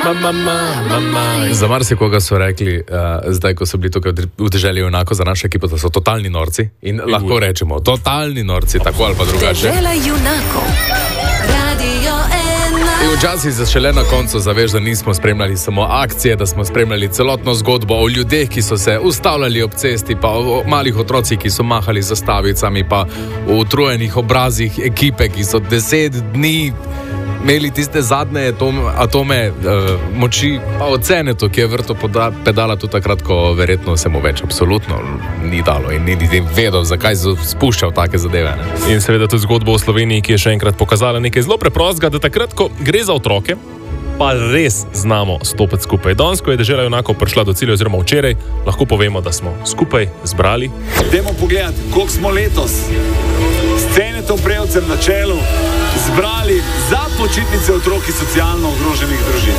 Za marsikoga so rekli, zdaj, ko so bili tukaj v deželi junako za našo ekipo, da so totalni norci. In lahko rečemo, totalni norci, tako ali pa drugače. Dežela junakov. Radio 1. In včasih se šele na koncu zaveš, da nismo spremljali samo akcije, da smo spremljali celotno zgodbo o ljudeh, ki so se ustavljali ob cesti, pa o malih otrocih, ki so mahali z zastavicami, pa o utrujenih obrazih ekipe, ki so 10 dni imeli tiste zadnje atome moči, pa ocene to, ki je vrto pedala tudi takrat, ko verjetno se mu več absolutno ni dalo in ni vedel, zakaj so spuščal take zadeve. Ne? In seveda tudi zgodbo o Sloveniji, ki je še enkrat pokazala nekaj zelo preprostega, da takrat, ko gre za otroke, pa res znamo stopiti skupaj. Danes, ko je dežela junakov prišla do cilja, oziroma včeraj, lahko povemo, da smo skupaj zbrali. Dajmo pogledati, koliko smo letos s Cenetom Prevcem na čelu zbrali za počitnice otrok iz socialno ogroženih družin.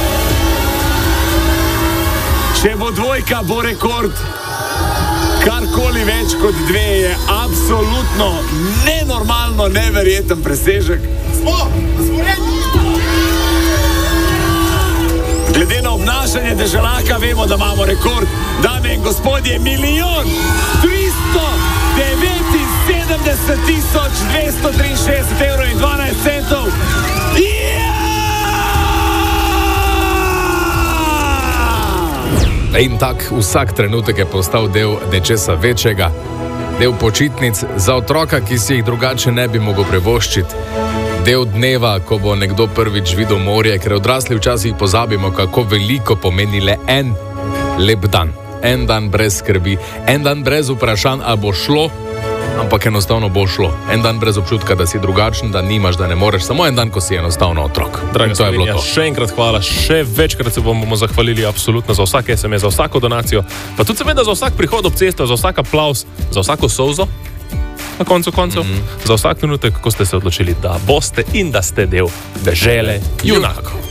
Če bo dvojka, bo rekord. Karkoli več kot 2 je absolutno nenormalno, neverjeten presežek. Glede na obnašanje deželaka vemo, da imamo rekord. Dame in gospodje, 1.379.263 evrov in 12 centov. In tak vsak trenutek je postal del nečesa večjega, del počitnic za otroka, ki si jih drugače ne bi mogel privoščiti. Del dneva, ko bo nekdo prvič videl morje, ker odrasli včasih pozabimo, kako veliko pomeni le en lep dan. En dan brez skrbi, en dan brez vprašanj, a bo šlo, ampak enostavno bo šlo. En dan brez občutka, da si drugačen, da nimaš, da ne moreš, samo en dan, ko si enostavno otrok. Draga Slovenija, še enkrat hvala, še večkrat se bomo zahvalili absolutno za vsak SMS, za vsako donacijo, pa tudi seveda za vsak prihod ob cesto, za vsak aplauz, za vsako solzo. Na koncu koncev, za vsak trenutek, ko ste se odločili, da boste in da ste del dežele junakov.